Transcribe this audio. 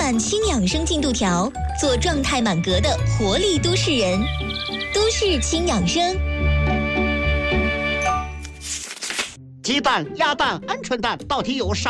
满轻养生进度条，做状态满格的活力都市人。都市轻养生。 鸡蛋、鸭蛋、鹌鹑蛋到底有啥